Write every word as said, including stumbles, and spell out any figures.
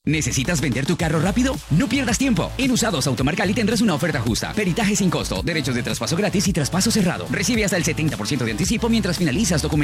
¿Necesitas vender tu carro rápido? No pierdas tiempo. En Usados Automarcali tendrás una oferta justa. Peritaje sin costo, derechos de traspaso gratis y traspaso cerrado. Recibe hasta el setenta por ciento de anticipo mientras finalizas documentación.